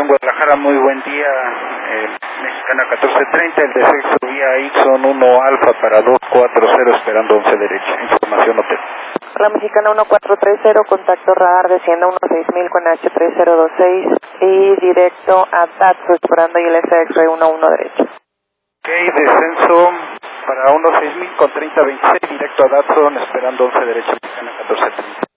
en Guadalajara, muy buen día. Mexicana 1430, el descenso vía Ixon 1 Alfa para 240 esperando 11 derecha. Información hotel. La Mexicana 1430, contacto radar desciende 16000 con H3026 y directo a Tatsu esperando ILS X-Ray 11 derecho. Ok, descenso para 16000 con 3026 directo a Datsun esperando 11 derecha Mexicana 1430.